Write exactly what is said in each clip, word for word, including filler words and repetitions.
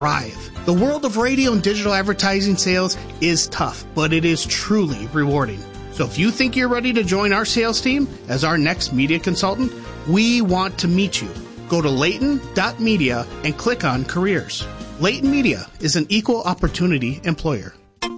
thrive. The world of radio and digital advertising sales is tough, but it is truly rewarding. So if you think you're ready to join our sales team as our next media consultant, we want to meet you. Go to Layton dot media and click on careers. Layton Media is an equal opportunity employer.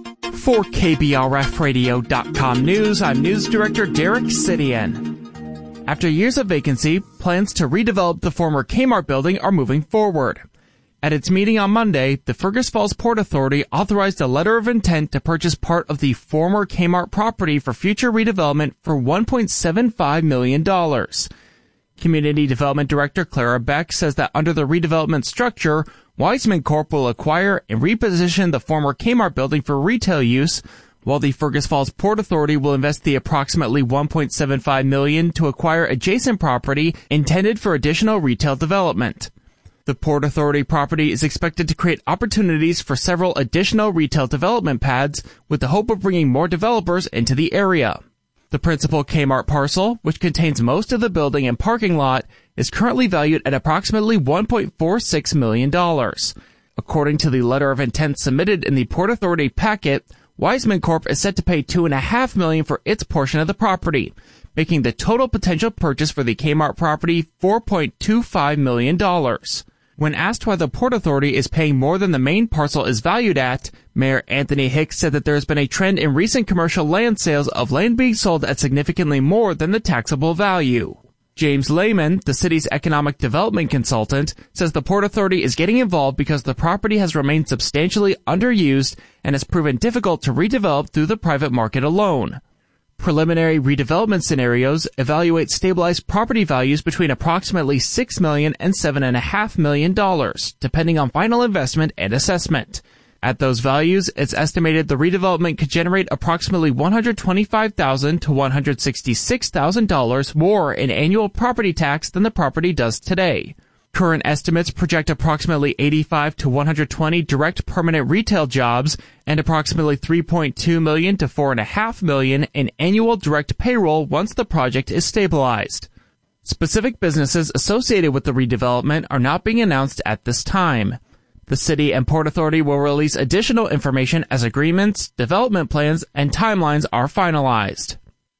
For K B R F radio dot com News, I'm News Director Derek Sidian. After years of vacancy, plans to redevelop the former Kmart building are moving forward. At its meeting on Monday, the Fergus Falls Port Authority authorized a letter of intent to purchase part of the former Kmart property for future redevelopment for one point seven five million dollars. Community Development Director Clara Beck says that under the redevelopment structure, Wiseman Corp will acquire and reposition the former Kmart building for retail use, while the Fergus Falls Port Authority will invest the approximately one point seven five million dollars to acquire adjacent property intended for additional retail development. The Port Authority property is expected to create opportunities for several additional retail development pads with the hope of bringing more developers into the area. The principal Kmart parcel, which contains most of the building and parking lot, is currently valued at approximately one point four six million dollars. According to the letter of intent submitted in the Port Authority packet, Wiseman Corp is set to pay two point five million dollars for its portion of the property, making the total potential purchase for the Kmart property four point two five million dollars. When asked why the Port Authority is paying more than the main parcel is valued at, Mayor Anthony Hicks said that there has been a trend in recent commercial land sales of land being sold at significantly more than the taxable value. James Lehman, the city's economic development consultant, says the Port Authority is getting involved because the property has remained substantially underused and has proven difficult to redevelop through the private market alone. Preliminary redevelopment scenarios evaluate stabilized property values between approximately six million dollars and seven point five million dollars, depending on final investment and assessment. At those values, it's estimated the redevelopment could generate approximately one hundred twenty-five thousand dollars to one hundred sixty-six thousand dollars more in annual property tax than the property does today. Current estimates project approximately eighty-five to one hundred twenty direct permanent retail jobs and approximately three point two million to four point five million in annual direct payroll once the project is stabilized. Specific businesses associated with the redevelopment are not being announced at this time. The City and Port Authority will release additional information as agreements, development plans, and timelines are finalized.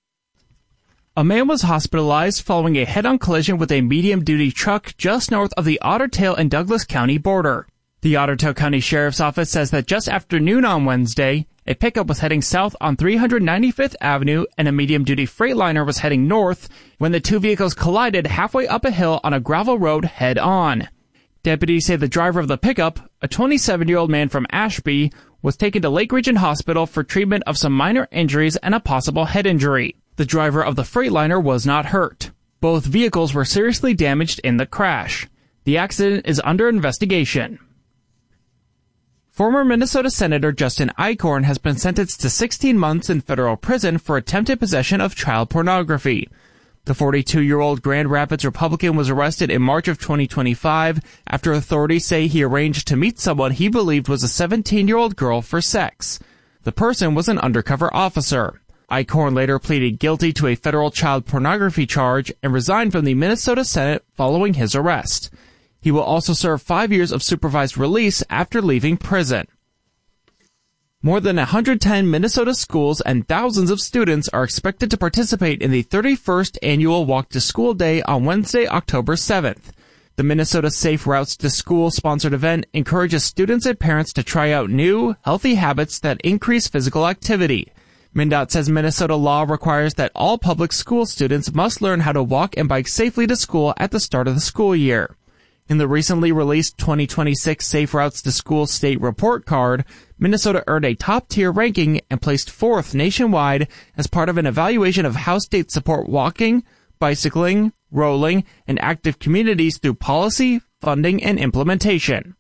A man was hospitalized following a head-on collision with a medium-duty truck just north of the Otter Tail and Douglas County border. The Otter Tail County Sheriff's Office says that just after noon on Wednesday, a pickup was heading south on three hundred ninety-fifth Avenue and a medium-duty Freightliner was heading north when the two vehicles collided halfway up a hill on a gravel road head-on. Deputies say the driver of the pickup, a twenty-seven-year-old man from Ashby, was taken to Lake Region Hospital for treatment of some minor injuries and a possible head injury. The driver of the Freightliner was not hurt. Both vehicles were seriously damaged in the crash. The accident is under investigation. Former Minnesota Senator Justin Eichorn has been sentenced to sixteen months in federal prison for attempted possession of child pornography. The forty-two-year-old Grand Rapids Republican was arrested in March of twenty twenty-five after authorities say he arranged to meet someone he believed was a seventeen-year-old girl for sex. The person was an undercover officer. Eichorn later pleaded guilty to a federal child pornography charge and resigned from the Minnesota Senate following his arrest. He will also serve five years of supervised release after leaving prison. More than one hundred ten Minnesota schools and thousands of students are expected to participate in the thirty-first annual Walk to School Day on Wednesday, October seventh. The Minnesota Safe Routes to School sponsored event encourages students and parents to try out new, healthy habits that increase physical activity. MnDOT says Minnesota law requires that all public school students must learn how to walk and bike safely to school at the start of the school year. In the recently released twenty twenty-six Safe Routes to School State Report Card, Minnesota earned a top-tier ranking and placed fourth nationwide as part of an evaluation of how states support walking, bicycling, rolling, and active communities through policy, funding, and implementation.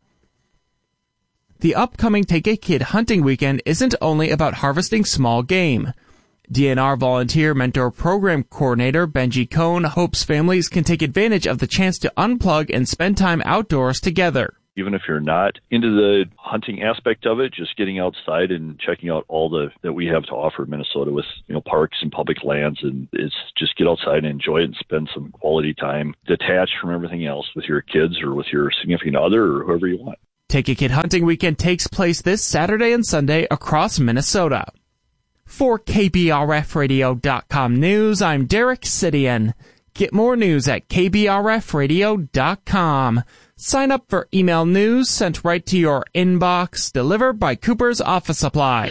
The upcoming Take a Kid hunting weekend isn't only about harvesting small game. D N R Volunteer Mentor Program Coordinator Benji Cohn hopes families can take advantage of the chance to unplug and spend time outdoors together. Even if you're not into the hunting aspect of it, just getting outside and checking out all the that we have to offer in Minnesota with, you know, parks and public lands, and it's just get outside and enjoy it and spend some quality time detached from everything else with your kids or with your significant other or whoever you want. Take a Kid Hunting Weekend takes place this Saturday and Sunday across Minnesota. For K B R F radio dot com news, I'm Derek Sidian. Get more news at K B R F radio dot com. Sign up for email news sent right to your inbox, delivered by Cooper's Office Supply.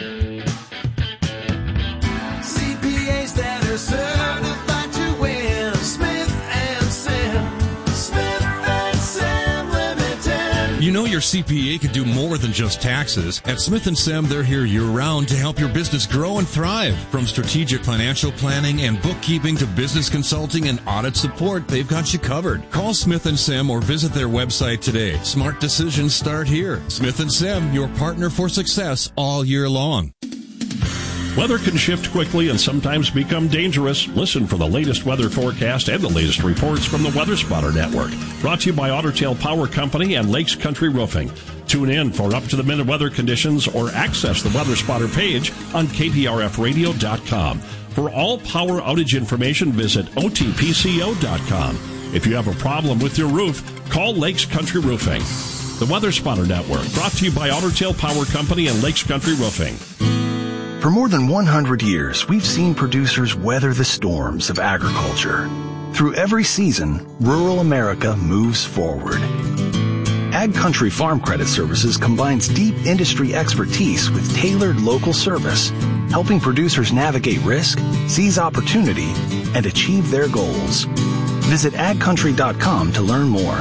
C P As that are certified to win. Smith and Sam. Smith and Sam Limited. You know your C P A can do more than just taxes. At Smith and Sam, they're here year-round to help your business grow and thrive. From strategic financial planning and bookkeeping to business consulting and audit support, they've got you covered. Call Smith and Sam or visit their website today. Smart decisions start here. Smith and Sam, your partner for success all year long. Weather can shift quickly and sometimes become dangerous. Listen for the latest weather forecast and the latest reports from the Weather Spotter Network. Brought to you by Otter Tail Power Company and Lakes Country Roofing. Tune in for up-to-the-minute weather conditions or access the Weather Spotter page on K B R F radio dot com. For all power outage information, visit O T P C O dot com. If you have a problem with your roof, call Lakes Country Roofing. The Weather Spotter Network, brought to you by Otter Tail Power Company and Lakes Country Roofing. For more than one hundred years, we've seen producers weather the storms of agriculture. Through every season, rural America moves forward. Ag Country Farm Credit Services combines deep industry expertise with tailored local service, helping producers navigate risk, seize opportunity, and achieve their goals. Visit ag country dot com to learn more.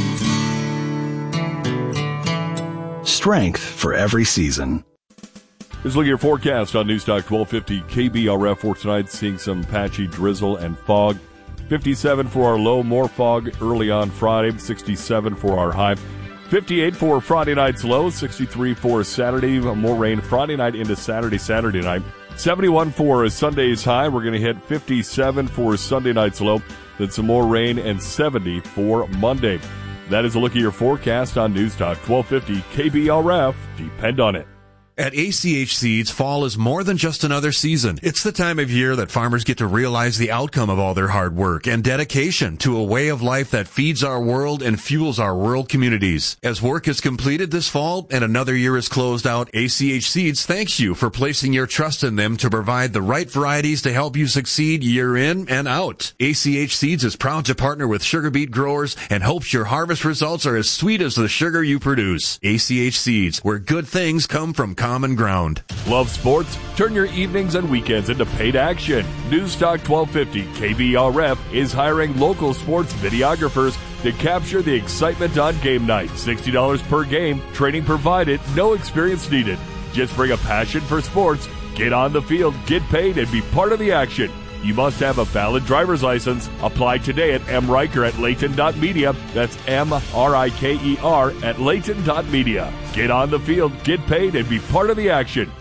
Strength for every season. Let's look at your forecast on Newstalk twelve fifty K B R F for tonight, seeing some patchy drizzle and fog. fifty-seven for our low, more fog early on Friday, sixty-seven for our high. fifty-eight for Friday night's low, sixty-three for Saturday, more rain Friday night into Saturday, Saturday night. seventy-one for Sunday's high, we're going to hit fifty-seven for Sunday night's low, then some more rain, and seventy for Monday. That is a look at your forecast on Newstalk twelve fifty K B R F. Depend on it. At A C H Seeds, fall is more than just another season. It's the time of year that farmers get to realize the outcome of all their hard work and dedication to a way of life that feeds our world and fuels our rural communities. As work is completed this fall and another year is closed out, A C H Seeds thanks you for placing your trust in them to provide the right varieties to help you succeed year in and out. A C H Seeds is proud to partner with sugar beet growers and hopes your harvest results are as sweet as the sugar you produce. A C H Seeds, where good things come from common ground. Love sports? Turn your evenings and weekends into paid action. Newstalk twelve fifty K B R F is hiring local sports videographers to capture the excitement on game night. sixty dollars per game, training provided, no experience needed. Just bring a passion for sports, get on the field, get paid, and be part of the action. You must have a valid driver's license. Apply today at M. Riker at Layton dot media. That's M R I K E R at Layton dot media. Get on the field, get paid, and be part of the action.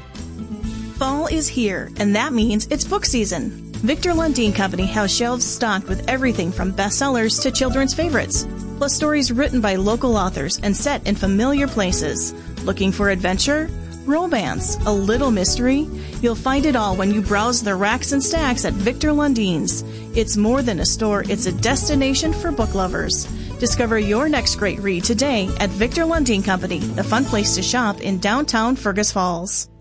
Fall is here, and that means it's book season. Victor Lundin Company has shelves stocked with everything from bestsellers to children's favorites, plus stories written by local authors and set in familiar places. Looking for adventure? Romance, a little mystery? You'll find it all when you browse the racks and stacks at Victor Lundin's. It's more than a store, it's a destination for book lovers. Discover your next great read today at Victor Lundin Company, the fun place to shop in downtown Fergus Falls.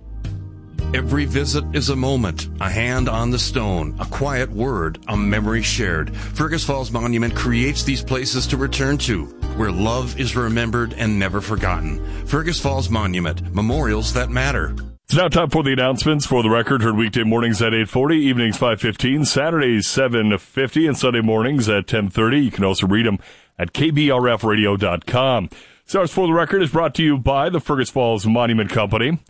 Every visit is a moment, a hand on the stone, a quiet word, a memory shared. Fergus Falls Monument creates these places to return to, where love is remembered and never forgotten. Fergus Falls Monument, memorials that matter. It's now time for the announcements. For the record, heard weekday mornings at eight forty, evenings five fifteen, Saturdays seven fifty, and Sunday mornings at ten thirty. You can also read them at K B R F radio dot com. Stars for the Record is brought to you by the Fergus Falls Monument Company.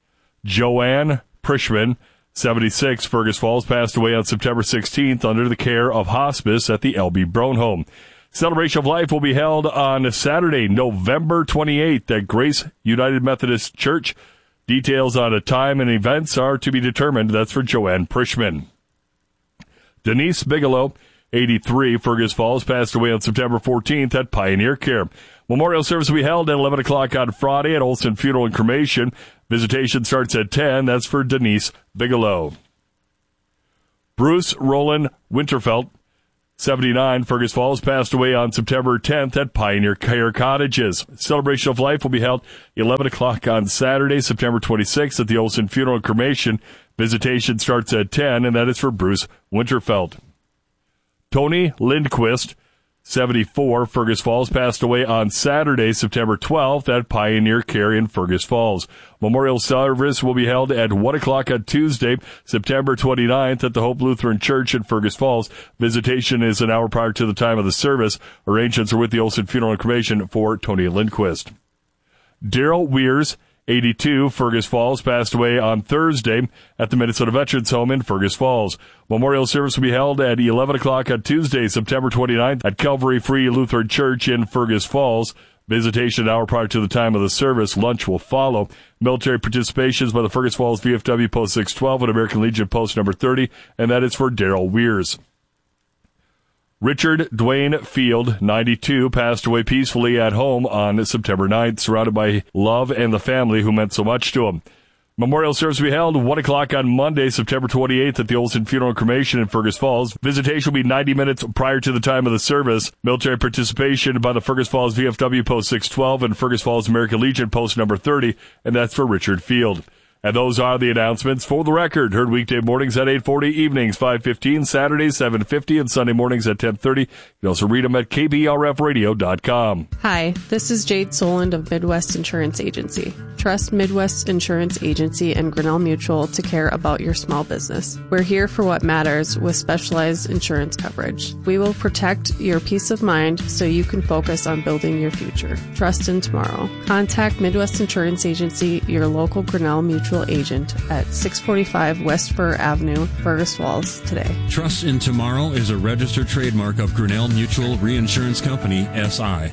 Joanne Prishman, seventy-six, Fergus Falls, passed away on September sixteenth under the care of hospice at the L B Brown Home. Celebration of Life will be held on Saturday, November twenty-eighth at Grace United Methodist Church. Details on a time and events are to be determined. That's for Joanne Prishman. Denise Bigelow, eighty-three, Fergus Falls, passed away on September fourteenth at Pioneer Care. Memorial service will be held at eleven o'clock on Friday at Olson Funeral and Cremation. Visitation starts at ten. That's for Denise Bigelow. Bruce Roland Winterfeld, seventy-nine, Fergus Falls passed away on September tenth at Pioneer Care Cottages. Celebration of Life will be held eleven o'clock on Saturday, September twenty-sixth at the Olson Funeral and Cremation. Visitation starts at ten, and that is for Bruce Winterfeld. Tony Lindquist, seventy-four, Fergus Falls, passed away on Saturday, September twelfth at Pioneer Care in Fergus Falls. Memorial service will be held at one o'clock on Tuesday, September twenty-ninth at the Hope Lutheran Church in Fergus Falls. Visitation is an hour prior to the time of the service. Arrangements are with the Olson Funeral and Cremation for Tony Lindquist. Daryl Weirs, eighty-two, Fergus Falls, passed away on Thursday at the Minnesota Veterans Home in Fergus Falls. Memorial service will be held at eleven o'clock on Tuesday, September twenty-ninth at Calvary Free Lutheran Church in Fergus Falls. Visitation an hour prior to the time of the service. Lunch will follow. Military participations by the Fergus Falls V F W Post six twelve and American Legion Post number thirty, and that is for Daryl Weirs. Richard Dwayne Field, ninety-two, passed away peacefully at home on September ninth, surrounded by love and the family who meant so much to him. Memorial service will be held one o'clock on Monday, September twenty-eighth at the Olson Funeral and Cremation in Fergus Falls. Visitation will be ninety minutes prior to the time of the service. Military participation by the Fergus Falls V F W Post six twelve and Fergus Falls American Legion Post number thirty, and that's for Richard Field. And those are the announcements for the record. Heard weekday mornings at eight forty, evenings five fifteen, Saturdays seven fifty, and Sunday mornings at ten thirty. You can also read them at K B R F radio dot com. Hi, this is Jade Soland of Midwest Insurance Agency. Trust Midwest Insurance Agency and Grinnell Mutual to care about your small business. We're here for what matters with specialized insurance coverage. We will protect your peace of mind so you can focus on building your future. Trust in tomorrow. Contact Midwest Insurance Agency, your local Grinnell Mutual agent at six forty-five West Fur Avenue, Fergus Falls today. Trust in Tomorrow is a registered trademark of Grinnell Mutual Reinsurance Company, S I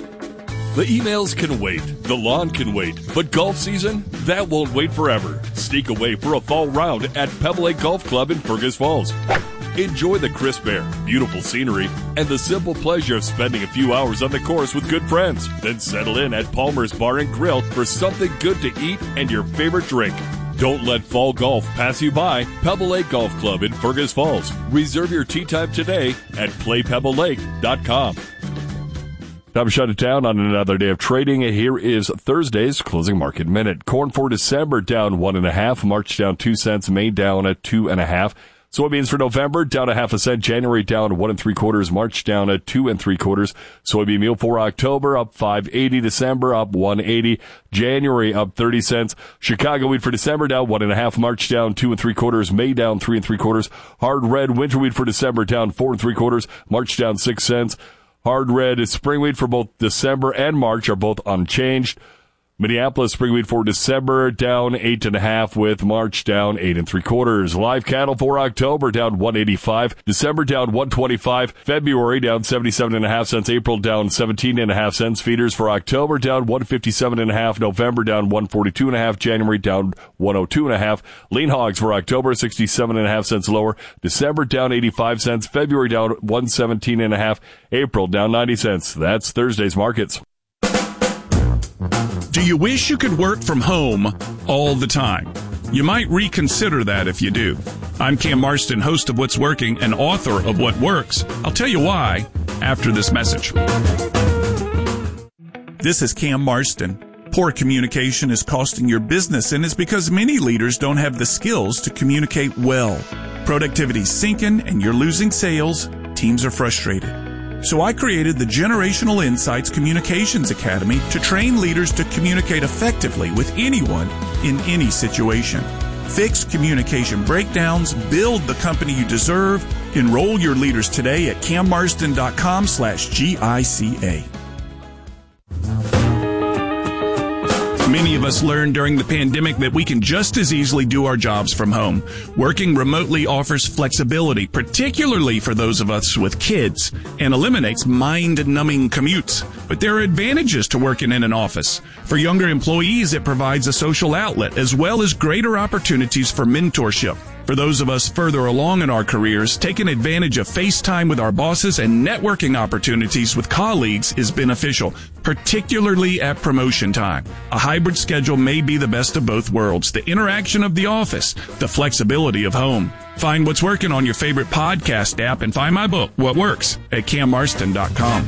The emails can wait, the lawn can wait, but golf season, that won't wait forever. Sneak away for a fall round at Pebble Lake Golf Club in Fergus Falls. Enjoy the crisp air, beautiful scenery, and the simple pleasure of spending a few hours on the course with good friends. Then settle in at Palmer's Bar and Grill for something good to eat and your favorite drink. Don't let fall golf pass you by. Pebble Lake Golf Club in Fergus Falls. Reserve your tee time today at play pebble lake dot com. Time to shut it down on another day of trading. Here is Thursday's closing market minute. Corn for December down one and a half. March down two cents. May down at two and a half. Soybeans for November down a half a cent. January down one and three quarters. March down at two and three quarters. Soybean meal for October up five eighty. December up one eighty. January up thirty cents. Chicago wheat for December down one and a half. March down two and three quarters. May down three and three quarters. Hard red winter wheat for December down four and three quarters. March down six cents. Hard red spring wheat for both December and March are both unchanged. Minneapolis spring wheat for December down eight and a half, with March down eight and three quarters. Live cattle for October down one eighty-five, December down one twenty-five, February down seventy-seven and a half cents, April down seventeen and a half cents. Feeders for October down one fifty-seven and a half, November down one forty-two and a half, January down one oh two and a half. Lean hogs for October sixty-seven and a half cents lower, December down eighty-five cents, February down one seventeen and a half, April down ninety cents. That's Thursday's markets. Do you wish you could work from home all the time? You might reconsider that if you do. I'm Cam Marston, host of What's Working and author of What Works. I'll tell you why after this message. This is Cam Marston. Poor communication is costing your business, and it's because many leaders don't have the skills to communicate well. Productivity's sinking and you're losing sales. Teams are frustrated. So I created the Generational Insights Communications Academy to train leaders to communicate effectively with anyone in any situation. Fix communication breakdowns, build the company you deserve. Enroll your leaders today at cammarston.com slash GICA. Many of us learned during the pandemic that we can just as easily do our jobs from home. Working remotely offers flexibility, particularly for those of us with kids, and eliminates mind-numbing commutes. But there are advantages to working in an office. For younger employees, it provides a social outlet as well as greater opportunities for mentorship. For those of us further along in our careers, taking advantage of FaceTime with our bosses and networking opportunities with colleagues is beneficial, particularly at promotion time. A hybrid schedule may be the best of both worlds, the interaction of the office, the flexibility of home. Find what's working on your favorite podcast app and find my book, What Works, at cam marston dot com.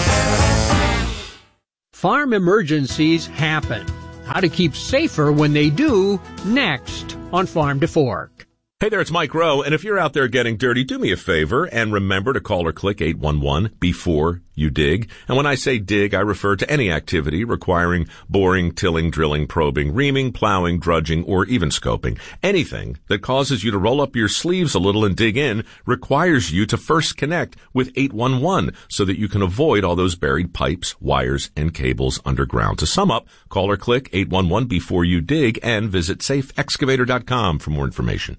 Farm emergencies happen. How to keep safer when they do, next on Farm to Fork. Hey there, it's Mike Rowe, and if you're out there getting dirty, do me a favor and remember to call or click eight one one before you dig. And when I say dig, I refer to any activity requiring boring, tilling, drilling, probing, reaming, plowing, drudging, or even scoping. Anything that causes you to roll up your sleeves a little and dig in requires you to first connect with eight one one so that you can avoid all those buried pipes, wires, and cables underground. To sum up, call or click eight one one before you dig and visit safe excavator dot com for more information.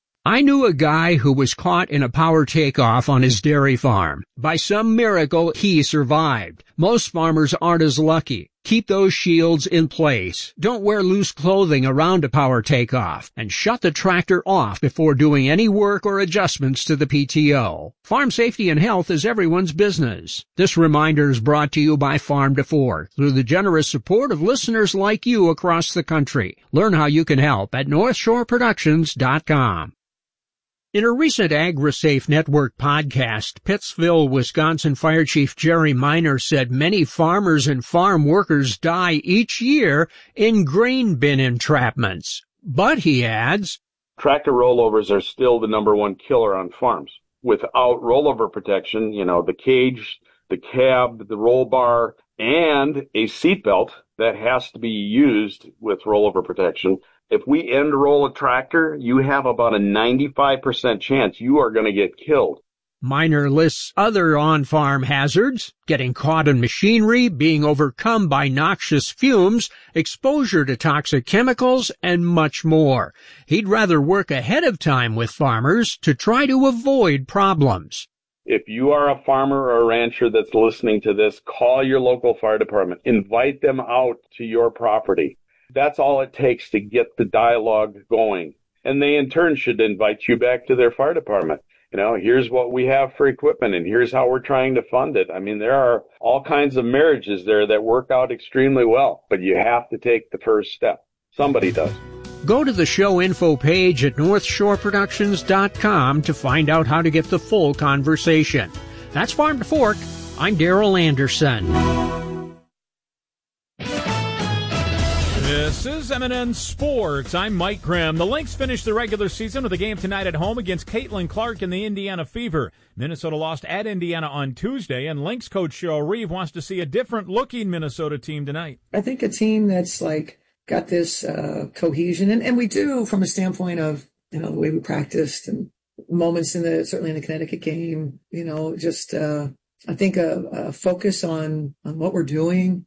I knew a guy who was caught in a power takeoff on his dairy farm. By some miracle, he survived. Most farmers aren't as lucky. Keep those shields in place. Don't wear loose clothing around a power takeoff. And shut the tractor off before doing any work or adjustments to the P T O. Farm safety and health is everyone's business. This reminder is brought to you by Farm to Fork through the generous support of listeners like you across the country. Learn how you can help at north shore productions dot com. In a recent AgriSafe Network podcast, Pittsville, Wisconsin Fire Chief Jerry Miner said many farmers and farm workers die each year in grain bin entrapments. But, he adds, tractor rollovers are still the number one killer on farms. Without rollover protection, you know, the cage, the cab, the roll bar, and a seatbelt that has to be used with rollover protection. If we end roll a tractor, you have about a ninety-five percent chance you are going to get killed. Miner lists other on-farm hazards: getting caught in machinery, being overcome by noxious fumes, exposure to toxic chemicals, and much more. He'd rather work ahead of time with farmers to try to avoid problems. If you are a farmer or a rancher that's listening to this, call your local fire department. Invite them out to your property. That's all it takes to get the dialogue going. And they in turn should invite you back to their fire department. You know, here's what we have for equipment and here's how we're trying to fund it. I mean, there are all kinds of marriages there that work out extremely well, but you have to take the first step. Somebody does. Go to the show info page at north shore productions dot com to find out how to get the full conversation. That's Farm to Fork. I'm Darrell Anderson. This is M and N Sports. I'm Mike Grimm. The Lynx finished the regular season with a game tonight at home against Caitlin Clark and the Indiana Fever. Minnesota lost at Indiana on Tuesday, and Lynx coach Cheryl Reeve wants to see a different-looking Minnesota team tonight. I think a team that's like got this uh, cohesion, and, and we do from a standpoint of, you know, the way we practiced and moments in the, certainly in the Connecticut game, you know, just uh, I think a, a focus on, on what we're doing,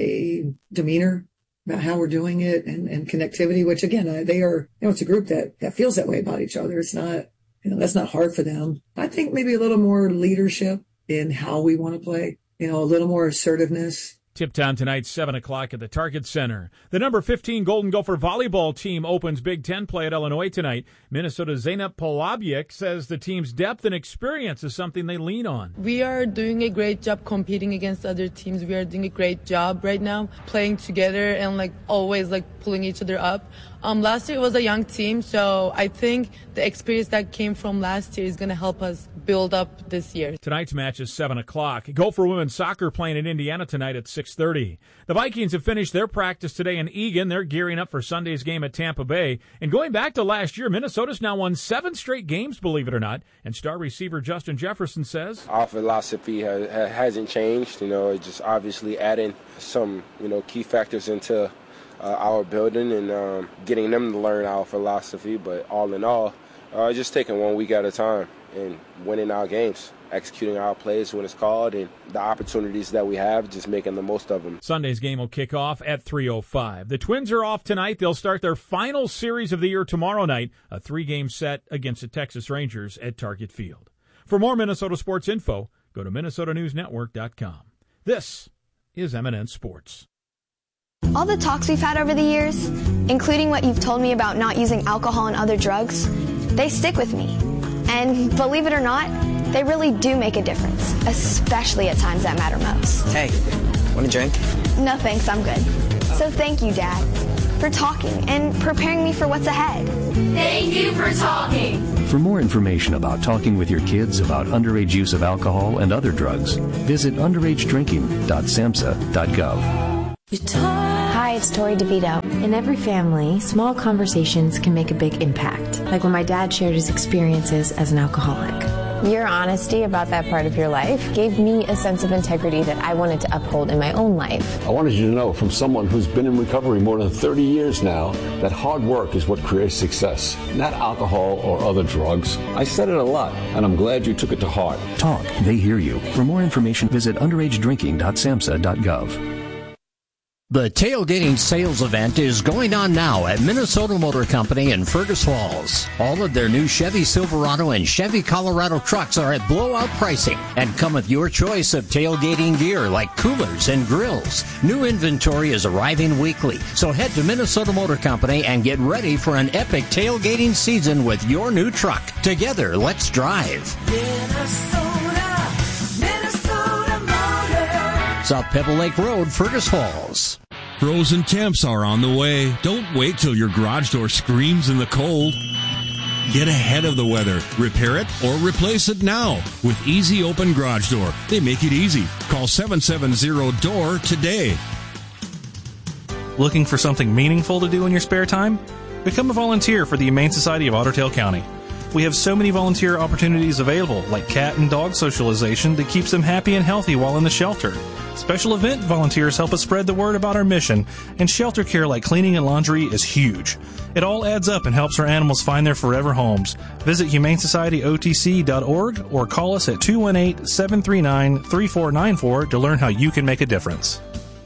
a demeanor about how we're doing it, and, and connectivity, which again, uh, they are, you know, it's a group that, that feels that way about each other. It's not, you know, that's not hard for them. I think maybe a little more leadership in how we want to play, you know, a little more assertiveness. Tip time tonight, seven o'clock at the Target Center. The number fifteen Golden Gopher volleyball team opens Big Ten play at Illinois tonight. Minnesota's Zeynep Polabiek says the team's depth and experience is something they lean on. We are doing a great job competing against other teams. We are doing a great job right now, playing together and like always like pulling each other up. Um, last year it was a young team, so I think the experience that came from last year is going to help us build up this year. Tonight's match is seven o'clock. Gopher women's soccer playing in Indiana tonight at six thirty. The Vikings have finished their practice today in Eagan. They're gearing up for Sunday's game at Tampa Bay. And going back to last year, Minnesota's now won seven straight games, believe it or not. And star receiver Justin Jefferson says, our philosophy has, hasn't changed. You know, it's just obviously adding some, you know, key factors into Uh, our building and um, getting them to learn our philosophy. But all in all, uh, just taking one week at a time and winning our games, executing our plays when it's called, and the opportunities that we have, just making the most of them. Sunday's game will kick off at three oh five. The Twins are off tonight. They'll start their final series of the year tomorrow night, a three-game set against the Texas Rangers at Target Field. For more Minnesota sports info, go to minnesota news network dot com. This is M and N Sports. All the talks we've had over the years, including what you've told me about not using alcohol and other drugs, They stick with me. And believe it or not, they really do make a difference, especially at times that matter most. Hey, want a drink? No thanks, I'm good. So thank you, Dad, for talking and preparing me for what's ahead. Thank you for talking. For more information about talking with your kids about underage use of alcohol and other drugs, visit underage drinking dot samhsa dot gov. Hi, it's Tori DeVito. In every family, small conversations can make a big impact, like when my dad shared his experiences as an alcoholic. Your honesty about that part of your life gave me a sense of integrity that I wanted to uphold in my own life. I wanted you to know from someone who's been in recovery more than thirty years now that hard work is what creates success, not alcohol or other drugs. I said it a lot, and I'm glad you took it to heart. Talk, they hear you. For more information, visit underage drinking dot samhsa dot gov. The tailgating sales event is going on now at Minnesota Motor Company in Fergus Falls. All of their new Chevy Silverado and Chevy Colorado trucks are at blowout pricing and come with your choice of tailgating gear like coolers and grills. New inventory is arriving weekly, so head to Minnesota Motor Company and get ready for an epic tailgating season with your new truck. Together, let's drive. Minnesota, Minnesota Motor. South Pebble Lake Road, Fergus Falls. Frozen temps are on the way. Don't wait till your garage door screams in the cold. Get ahead of the weather. Repair it or replace it now with Easy Open Garage Door. They make it easy. Call seven seven zero D O O R today. Looking for something meaningful to do in your spare time? Become a volunteer for the Humane Society of Otter Tail County. We have so many volunteer opportunities available, like cat and dog socialization that keeps them happy and healthy while in the shelter. Special event volunteers help us spread the word about our mission, and shelter care like cleaning and laundry is huge. It all adds up and helps our animals find their forever homes. Visit humane society o t c dot org or call us at two one eight, seven three nine, three four nine four to learn how you can make a difference.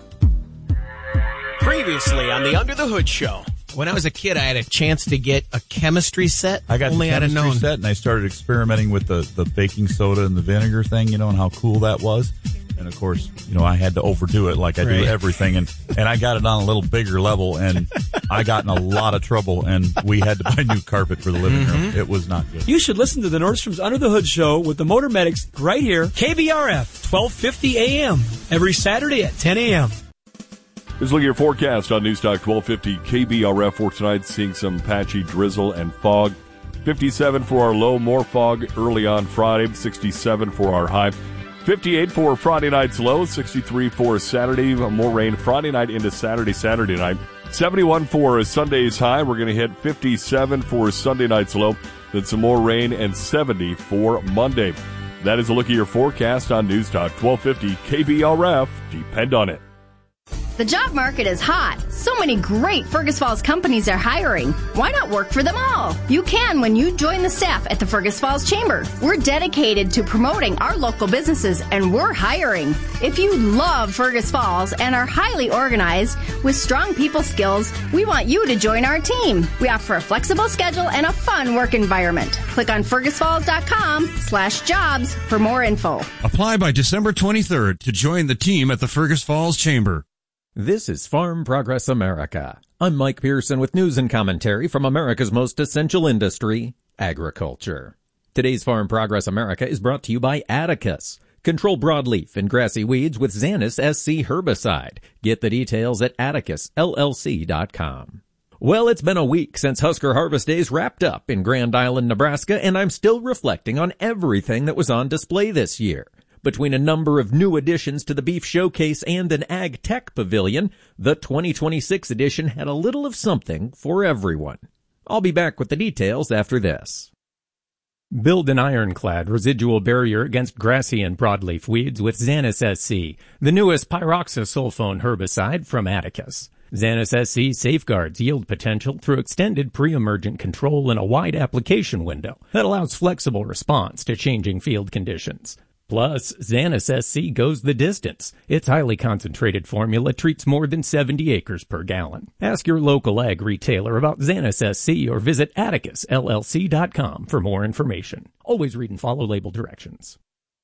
Previously on the Under the Hood Show. When I was a kid, I had a chance to get a chemistry set. I got Only the I'd have chemistry known. set, and I started experimenting with the, the baking soda and the vinegar thing, you know, and how cool that was. And, of course, you know, I had to overdo it like I Right. do everything. And, and I got it on a little bigger level, and I got in a lot of trouble, and we had to buy new carpet for the living room. It was not good. You should listen to the Nordstrom's Under the Hood Show with the Motor Medics right here, K B R F, twelve fifty A M, every Saturday at ten A M. Let's look at your forecast on Newstalk twelve fifty K B R F for tonight, seeing some patchy drizzle and fog. fifty-seven for our low, more fog early on Friday, sixty-seven for our high. fifty-eight for Friday night's low, sixty-three for Saturday, more rain Friday night into Saturday, Saturday night. seventy-one for Sunday's high. We're going to hit fifty-seven for Sunday night's low, then some more rain, and seventy for Monday. That is a look at your forecast on Newstalk twelve fifty K B R F. Depend on it. The job market is hot. So many great Fergus Falls companies are hiring. Why not work for them all? You can when you join the staff at the Fergus Falls Chamber. We're dedicated to promoting our local businesses, and we're hiring. If you love Fergus Falls and are highly organized with strong people skills, we want you to join our team. We offer a flexible schedule and a fun work environment. Click on fergus falls dot com slash jobs for more info. Apply by December twenty-third to join the team at the Fergus Falls Chamber. This is Farm Progress America. I'm Mike Pearson with news and commentary from America's most essential industry, agriculture. Today's Farm Progress America is brought to you by Atticus. Control broadleaf and grassy weeds with Xanus S C herbicide. Get the details at atticus L L C dot com. Well, it's been a week since Husker Harvest Days wrapped up in Grand Island, Nebraska, and I'm still reflecting on everything that was on display this year. Between a number of new additions to the Beef Showcase and an Ag Tech Pavilion, the twenty twenty-six edition had a little of something for everyone. I'll be back with the details after this. Build an ironclad residual barrier against grassy and broadleaf weeds with Xanus S C, the newest pyroxasulfone herbicide from Atticus. Xanus S C safeguards yield potential through extended pre-emergent control and a wide application window that allows flexible response to changing field conditions. Plus, Xanus S C goes the distance. Its highly concentrated formula treats more than seventy acres per gallon. Ask your local ag retailer about Xanus S C or visit atticus L L C dot com for more information. Always read and follow label directions.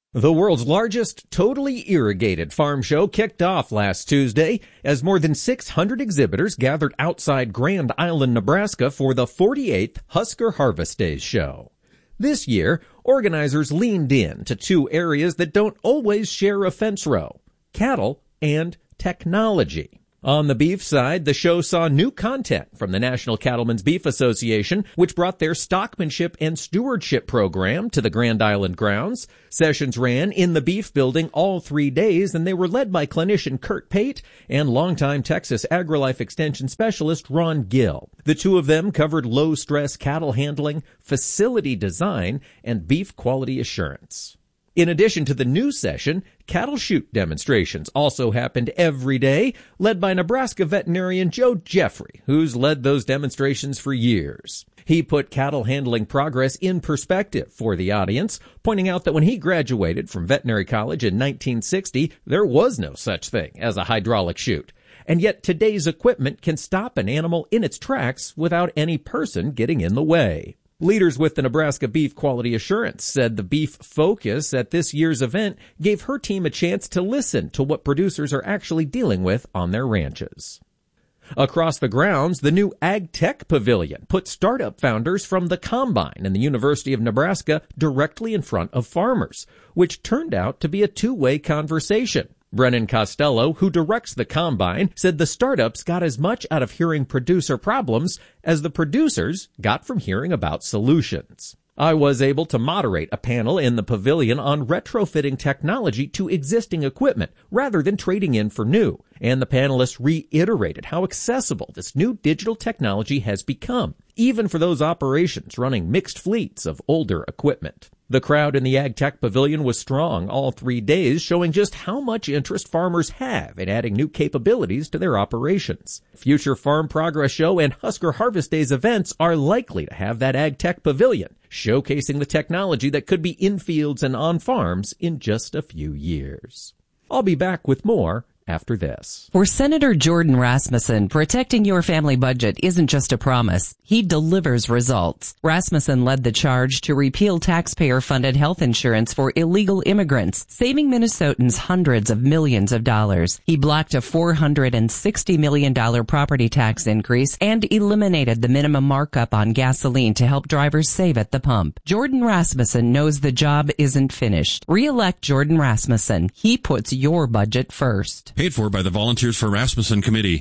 The world's largest totally irrigated farm show kicked off last Tuesday as more than six hundred exhibitors gathered outside Grand Island, Nebraska for the forty-eighth Husker Harvest Days show. This year, organizers leaned in to two areas that don't always share a fence row: cattle and technology. On the beef side, the show saw new content from the National Cattlemen's Beef Association, which brought their Stockmanship and Stewardship program to the Grand Island grounds. Sessions ran in the beef building all three days, and they were led by clinician Kurt Pate and longtime Texas AgriLife Extension specialist Ron Gill. The two of them covered low-stress cattle handling, facility design, and beef quality assurance. In addition to the new session, cattle chute demonstrations also happened every day, led by Nebraska veterinarian Joe Jeffrey, who's led those demonstrations for years. He put cattle handling progress in perspective for the audience, pointing out that when he graduated from veterinary college in nineteen sixty, there was no such thing as a hydraulic chute. And yet today's equipment can stop an animal in its tracks without any person getting in the way. Leaders with the Nebraska Beef Quality Assurance said the beef focus at this year's event gave her team a chance to listen to what producers are actually dealing with on their ranches. Across the grounds, the new Ag Tech Pavilion put startup founders from the Combine and the University of Nebraska directly in front of farmers, which turned out to be a two-way conversation. Brennan Costello, who directs the Combine, said the startups got as much out of hearing producer problems as the producers got from hearing about solutions. I was able to moderate a panel in the pavilion on retrofitting technology to existing equipment rather than trading in for new, and the panelists reiterated how accessible this new digital technology has become, even for those operations running mixed fleets of older equipment. The crowd in the Ag Tech Pavilion was strong all three days, showing just how much interest farmers have in adding new capabilities to their operations. Future Farm Progress Show and Husker Harvest Days events are likely to have that Ag Tech Pavilion, showcasing the technology that could be in fields and on farms in just a few years. I'll be back with more after this. For Senator Jordan Rasmussen, protecting your family budget isn't just a promise. He delivers results. Rasmussen led the charge to repeal taxpayer-funded health insurance for illegal immigrants, saving Minnesotans hundreds of millions of dollars. He blocked a four hundred sixty million dollars property tax increase and eliminated the minimum markup on gasoline to help drivers save at the pump. Jordan Rasmussen knows the job isn't finished. Re-elect Jordan Rasmussen. He puts your budget first. Paid for by the Volunteers for Rasmussen Committee.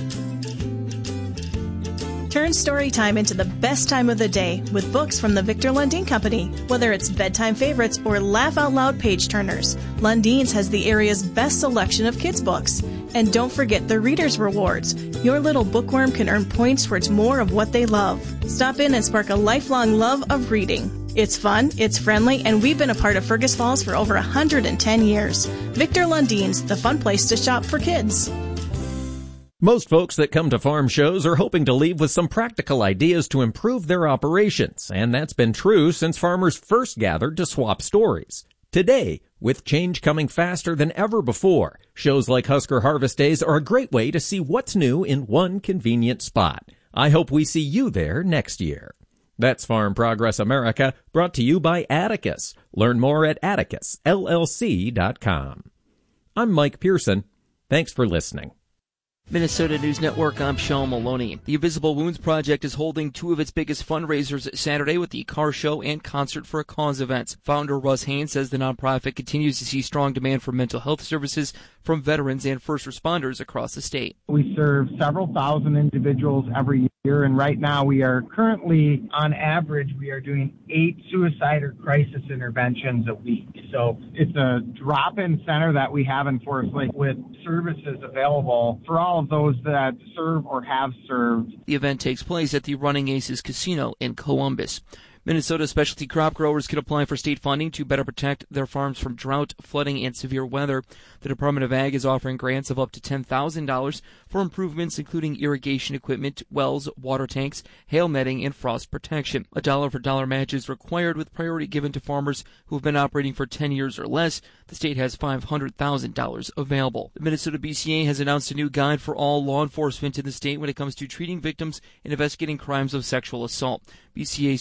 Turn story time into the best time of the day with books from the Victor Lundin Company. Whether it's bedtime favorites or laugh-out-loud page-turners, Lundin's has the area's best selection of kids' books. And don't forget the Reader's Rewards. Your little bookworm can earn points towards more of what they love. Stop in and spark a lifelong love of reading. It's fun, it's friendly, and we've been a part of Fergus Falls for over one hundred ten years. Victor Lundin's, the fun place to shop for kids. Most folks that come to farm shows are hoping to leave with some practical ideas to improve their operations, and that's been true since farmers first gathered to swap stories. Today, with change coming faster than ever before, shows like Husker Harvest Days are a great way to see what's new in one convenient spot. I hope we see you there next year. That's Farm Progress America, brought to you by Atticus. Learn more at atticus L L C dot com. I'm Mike Pearson. Thanks for listening. Minnesota News Network, I'm Sean Maloney. The Invisible Wounds Project is holding two of its biggest fundraisers Saturday with the car show and Concert for a Cause events. Founder Russ Haynes says the nonprofit continues to see strong demand for mental health services from veterans and first responders across the state. We serve several thousand individuals every year, and right now we are currently, on average, we are doing eight suicide or crisis interventions a week. So it's a drop-in center that we have in Forest Lake with services available for all of those that serve or have served. The event takes place at the Running Aces Casino in Columbus. Minnesota specialty crop growers can apply for state funding to better protect their farms from drought, flooding, and severe weather. The Department of Ag is offering grants of up to ten thousand dollars for improvements including irrigation equipment, wells, water tanks, hail netting, and frost protection. A dollar-for-dollar match is required with priority given to farmers who have been operating for ten years or less. The state has five hundred thousand dollars available. The Minnesota B C A has announced a new guide for all law enforcement in the state when it comes to treating victims and investigating crimes of sexual assault. B C A Superintendent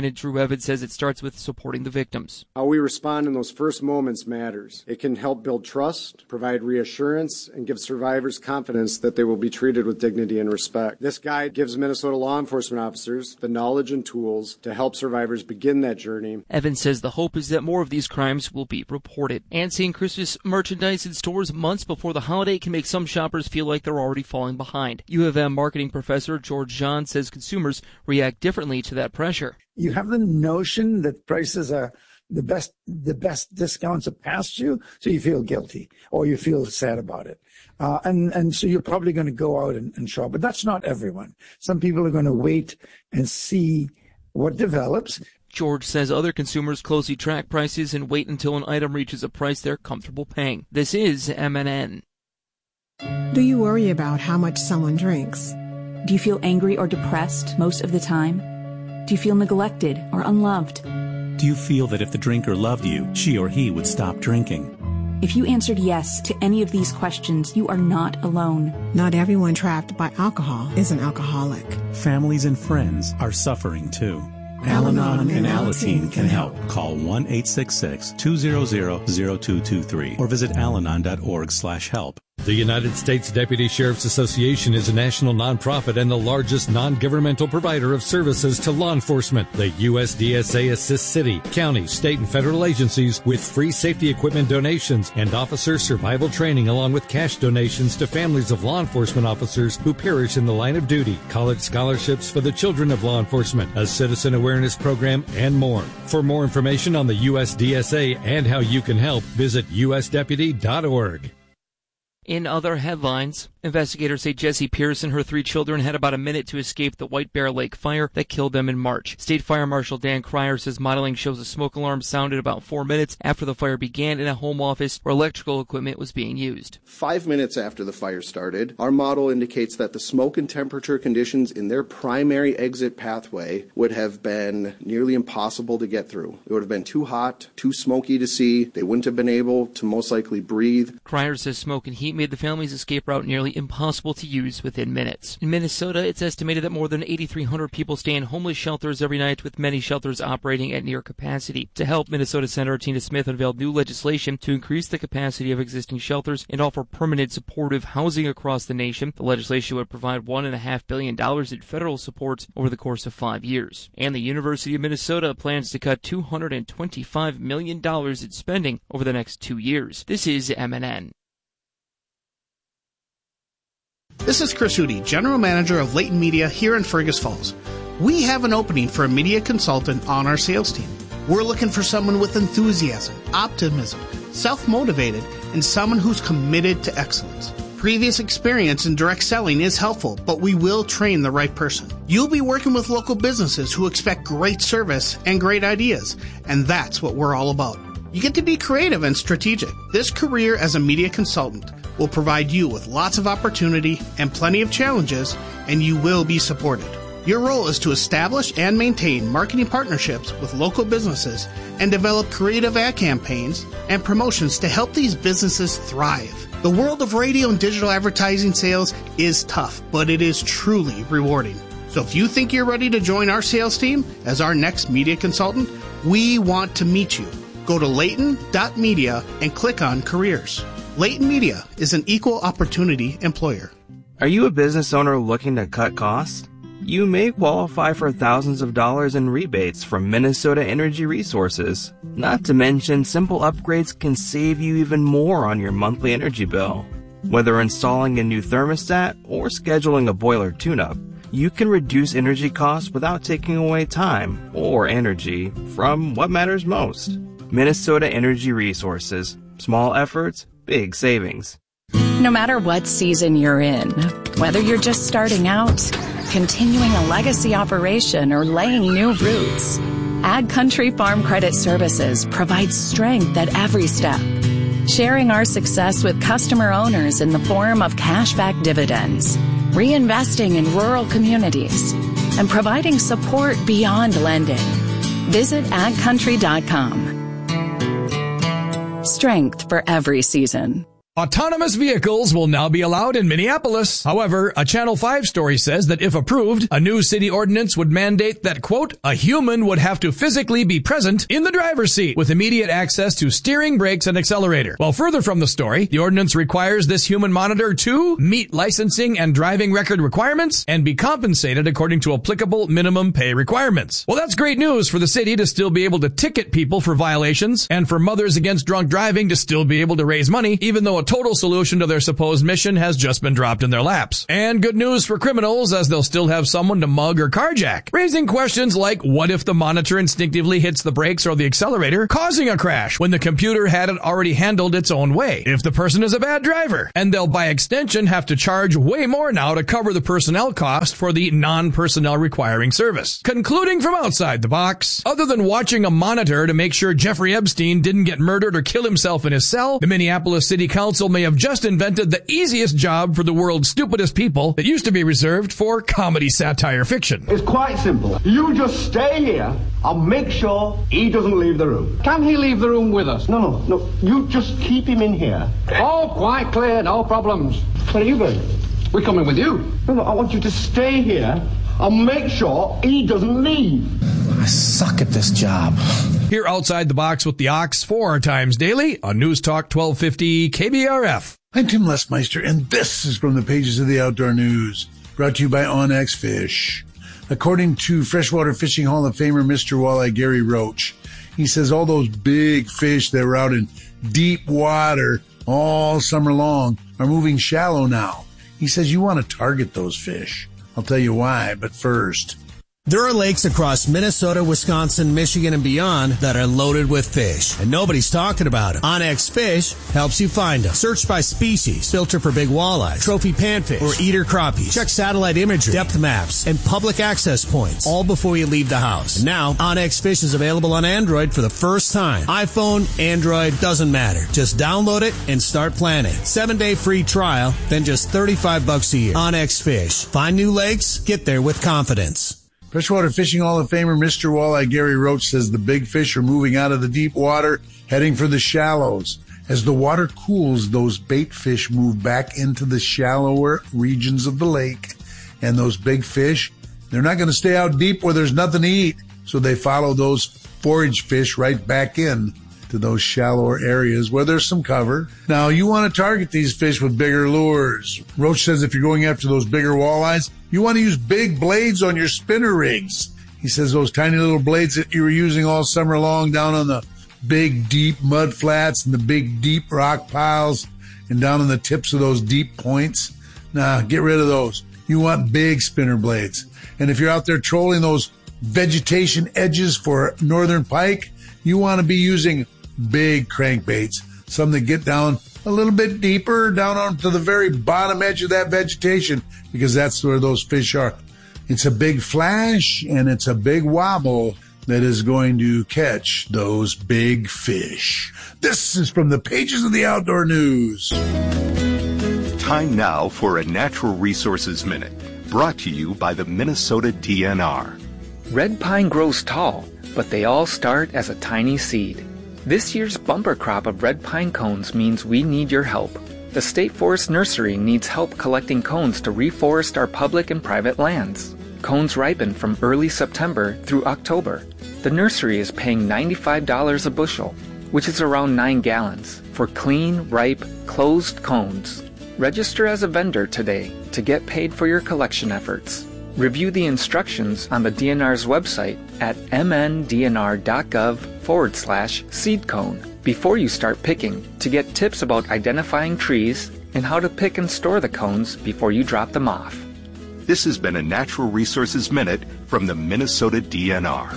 Superintendent Drew Evans says it starts with supporting the victims. How we respond in those first moments matters. It can help build trust, provide reassurance, and give survivors confidence that they will be treated with dignity and respect. This guide gives Minnesota law enforcement officers the knowledge and tools to help survivors begin that journey. Evans says the hope is that more of these crimes will be reported. And seeing Christmas merchandise in stores months before the holiday can make some shoppers feel like they're already falling behind. U of M marketing professor George John says consumers react differently to that pressure. You have the notion that prices are the best, the best discounts are past you, so you feel guilty or you feel sad about it. Uh, and, and so you're probably going to go out and, and shop, but that's not everyone. Some people are going to wait and see what develops. George says other consumers closely track prices and wait until an item reaches a price they're comfortable paying. This is M N N. Do you worry about how much someone drinks? Do you feel angry or depressed most of the time? Do you feel neglected or unloved? Do you feel that if the drinker loved you, she or he would stop drinking? If you answered yes to any of these questions, you are not alone. Not everyone trapped by alcohol is an alcoholic. Families and friends are suffering too. Al-Anon and Alateen can help. Call one eight six six, two zero zero, zero two two three or visit alanon dot org slash help. The United States Deputy Sheriff's Association is a national nonprofit and the largest non-governmental provider of services to law enforcement. The U S D S A assists city, county, state, and federal agencies with free safety equipment donations and officer survival training, along with cash donations to families of law enforcement officers who perish in the line of duty, college scholarships for the children of law enforcement, a citizen awareness program, and more. For more information on the U S D S A and how you can help, visit u s deputy dot org. In other headlines, investigators say Jessie Pierce and her three children had about a minute to escape the White Bear Lake fire that killed them in March. State Fire Marshal Dan Cryer says modeling shows a smoke alarm sounded about four minutes after the fire began in a home office where electrical equipment was being used. Five minutes after the fire started, our model indicates that the smoke and temperature conditions in their primary exit pathway would have been nearly impossible to get through. It would have been too hot, too smoky to see. They wouldn't have been able to most likely breathe. Cryer says smoke and heat made the family's escape route nearly impossible to use within minutes. In Minnesota, it's estimated that more than eighty-three hundred people stay in homeless shelters every night, with many shelters operating at near capacity. To help, Minnesota Senator Tina Smith unveiled new legislation to increase the capacity of existing shelters and offer permanent supportive housing across the nation. The legislation would provide one point five billion dollars in federal support over the course of five years. And the University of Minnesota plans to cut two hundred twenty-five million dollars in spending over the next two years. This is M N N. This is Chris Hootie, General Manager of Leighton Media here in Fergus Falls. We have an opening for a media consultant on our sales team. We're looking for someone with enthusiasm, optimism, self-motivated, and someone who's committed to excellence. Previous experience in direct selling is helpful, but we will train the right person. You'll be working with local businesses who expect great service and great ideas, and that's what we're all about. You get to be creative and strategic. This career as a media consultant will provide you with lots of opportunity and plenty of challenges, and you will be supported. Your role is to establish and maintain marketing partnerships with local businesses and develop creative ad campaigns and promotions to help these businesses thrive. The world of radio and digital advertising sales is tough, but it is truly rewarding. So if you think you're ready to join our sales team as our next media consultant, we want to meet you. Go to leighton dot media and click on careers. Leighton Media is an equal opportunity employer. Are you a business owner looking to cut costs? You may qualify for thousands of dollars in rebates from Minnesota Energy Resources. Not to mention, simple upgrades can save you even more on your monthly energy bill. Whether installing a new thermostat or scheduling a boiler tune-up, you can reduce energy costs without taking away time or energy from what matters most. Minnesota Energy Resources. Small efforts, big savings. No matter what season you're in, whether you're just starting out, continuing a legacy operation, or laying new roots, Ag Country Farm Credit Services provides strength at every step, sharing our success with customer owners in the form of cashback dividends, reinvesting in rural communities, and providing support beyond lending. Visit ag country dot com. Strength for every season. Autonomous vehicles will now be allowed in Minneapolis. However, a Channel five story says that if approved, a new city ordinance would mandate that, quote, a human would have to physically be present in the driver's seat with immediate access to steering, brakes, and accelerator. While further from the story, the ordinance requires this human monitor to meet licensing and driving record requirements and be compensated according to applicable minimum pay requirements. Well, that's great news for the city to still be able to ticket people for violations and for Mothers Against Drunk Driving to still be able to raise money, even though a total solution to their supposed mission has just been dropped in their laps. And good news for criminals, as they'll still have someone to mug or carjack, raising questions like, what if the monitor instinctively hits the brakes or the accelerator, causing a crash when the computer had it already handled its own way? If the person is a bad driver, and they'll by extension have to charge way more now to cover the personnel cost for the non-personnel requiring service. Concluding from outside the box, other than watching a monitor to make sure Jeffrey Epstein didn't get murdered or kill himself in his cell, the Minneapolis City Council may have just invented the easiest job for the world's stupidest people that used to be reserved for comedy satire fiction. It's quite simple. You just stay here and make sure he doesn't leave the room. Can he leave the room with us? No, no, no. You just keep him in here. All quite clear, no problems. Where are you going? We're coming with you. No, no, I want you to stay here and make sure he doesn't leave. I suck at this job. Here outside the box with the Ox four times daily on News Talk twelve fifty K B R F. I'm Tim Lesmeister, and this is from the pages of the Outdoor News, brought to you by Onyx Fish. According to Freshwater Fishing Hall of Famer Mister Walleye Gary Roach, he says all those big fish that were out in deep water all summer long are moving shallow now. He says you want to target those fish. I'll tell you why, but first... There are lakes across Minnesota, Wisconsin, Michigan, and beyond that are loaded with fish, and nobody's talking about them. Onyx Fish helps you find them. Search by species, filter for big walleye, trophy panfish, or eater crappies. Check satellite imagery, depth maps, and public access points, all before you leave the house. And now, Onyx Fish is available on Android for the first time. iPhone, Android, doesn't matter. Just download it and start planning. Seven-day free trial, then just thirty-five bucks a year. Onyx Fish. Find new lakes, get there with confidence. Freshwater Fishing Hall of Famer Mister Walleye Gary Roach says the big fish are moving out of the deep water, heading for the shallows. As the water cools, those bait fish move back into the shallower regions of the lake. And those big fish, they're not going to stay out deep where there's nothing to eat. So they follow those forage fish right back in to those shallower areas where there's some cover. Now, you want to target these fish with bigger lures. Roach says if you're going after those bigger walleyes, you want to use big blades on your spinner rigs. He says those tiny little blades that you were using all summer long down on the big, deep mud flats and the big, deep rock piles and down on the tips of those deep points. Nah, get rid of those. You want big spinner blades. And if you're out there trolling those vegetation edges for northern pike, you want to be using big crankbaits, some that get down a little bit deeper, down onto the very bottom edge of that vegetation, because that's where those fish are. It's a big flash and it's a big wobble that is going to catch those big fish. This is from the pages of the Outdoor News. Time now for a Natural Resources Minute, brought to you by the Minnesota D N R. Red pine grows tall, but they all start as a tiny seed. This year's bumper crop of red pine cones means we need your help. The State Forest Nursery needs help collecting cones to reforest our public and private lands. Cones ripen from early September through October. The nursery is paying ninety-five dollars a bushel, which is around nine gallons, for clean, ripe, closed cones. Register as a vendor today to get paid for your collection efforts. Review the instructions on the D N R's website at mndnr.gov forward slash seed cone before you start picking to get tips about identifying trees and how to pick and store the cones before you drop them off. This has been a Natural Resources Minute from the Minnesota D N R.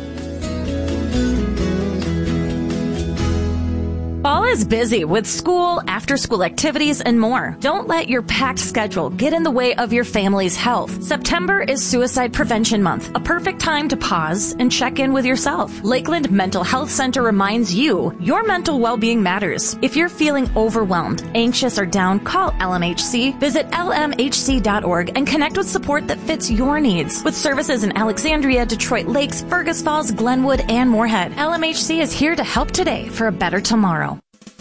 Fall is busy with school, after-school activities, and more. Don't let your packed schedule get in the way of your family's health. September is Suicide Prevention Month, a perfect time to pause and check in with yourself. Lakeland Mental Health Center reminds you your mental well-being matters. If you're feeling overwhelmed, anxious, or down, call L M H C. Visit L M H C dot org and connect with support that fits your needs. With services in Alexandria, Detroit Lakes, Fergus Falls, Glenwood, and Moorhead, L M H C is here to help today for a better tomorrow.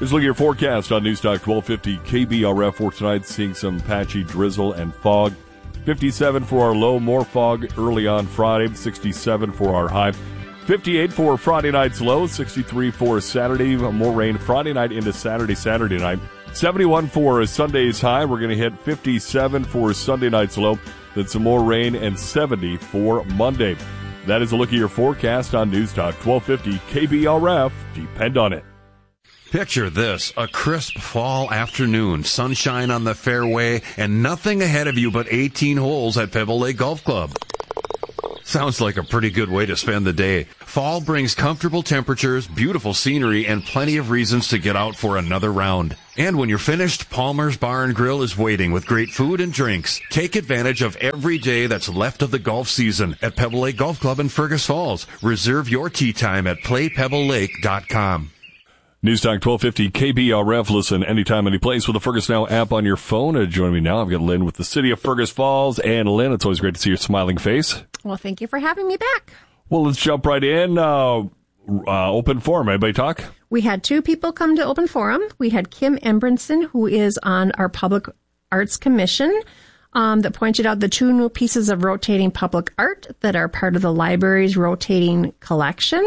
Here's a look at your forecast on Newstalk twelve fifty K B R F for tonight, seeing some patchy drizzle and fog. fifty-seven for our low, more fog early on Friday, sixty-seven for our high. fifty-eight for Friday night's low, sixty-three for Saturday, more rain Friday night into Saturday, Saturday night. seventy-one for Sunday's high. We're going to hit fifty-seven for Sunday night's low, then some more rain, and seventy for Monday. That is a look at your forecast on Newstalk twelve fifty K B R F. Depend on it. Picture this, a crisp fall afternoon, sunshine on the fairway, and nothing ahead of you but eighteen holes at Pebble Lake Golf Club. Sounds like a pretty good way to spend the day. Fall brings comfortable temperatures, beautiful scenery, and plenty of reasons to get out for another round. And when you're finished, Palmer's Bar and Grill is waiting with great food and drinks. Take advantage of every day that's left of the golf season at Pebble Lake Golf Club in Fergus Falls. Reserve your tee time at play pebble lake dot com. Newstalk twelve fifty K B R F. Listen anytime, any place with the Fergus Now app on your phone. Uh, joining me now, I've got Lynn with the City of Fergus Falls. And Lynn, it's always great to see your smiling face. Well, thank you for having me back. Well, let's jump right in. Uh, uh, open forum. Anybody talk? We had two people come to open forum. We had Kim Embrinson, who is on our Public Arts Commission, um, that pointed out the two new pieces of rotating public art that are part of the library's rotating collection.